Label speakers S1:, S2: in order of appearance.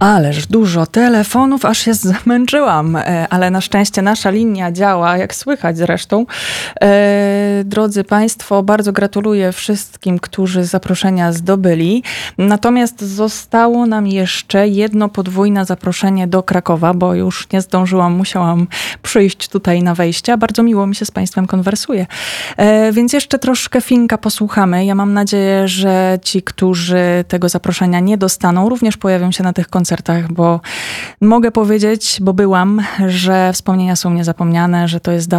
S1: Ależ dużo telefonów, aż się zmęczyłam, ale na szczęście nasza linia działa, jak słychać zresztą. Drodzy Państwo, bardzo gratuluję wszystkim, którzy zaproszenia zdobyli. Natomiast zostało nam jeszcze jedno podwójne zaproszenie do Krakowa, bo już nie zdążyłam, musiałam przyjść tutaj na wejście. Bardzo miło mi się z Państwem konwersuje. Więc jeszcze troszkę Finka posłuchamy. Ja mam nadzieję, że ci, którzy tego zaproszenia nie dostaną, również pojawią się na tych koncertach, bo mogę powiedzieć, bo byłam, że wspomnienia są niezapomniane, że to jest